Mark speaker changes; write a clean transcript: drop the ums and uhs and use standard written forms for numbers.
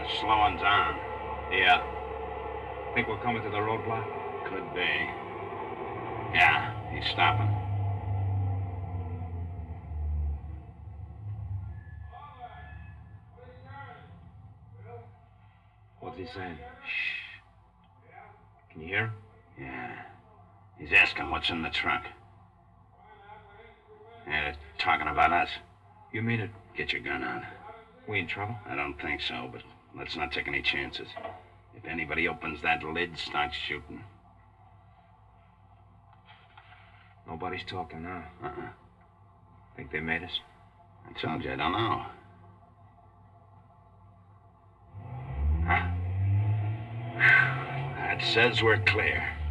Speaker 1: slowing down.
Speaker 2: Yeah. Think we're coming to the roadblock?
Speaker 1: Could be. Yeah, he's stopping.
Speaker 2: What's he saying? Shh. Can you hear him?
Speaker 1: Yeah. He's asking what's in the trunk. Yeah, they're talking about us.
Speaker 2: You mean it?
Speaker 1: Get your gun on.
Speaker 2: We in trouble?
Speaker 1: I don't think so, but let's not take any chances. If anybody opens that lid, start shooting.
Speaker 2: Nobody's talking now.
Speaker 1: Uh-uh.
Speaker 2: Think they made us?
Speaker 1: I told you, I don't know. Huh? That says we're clear.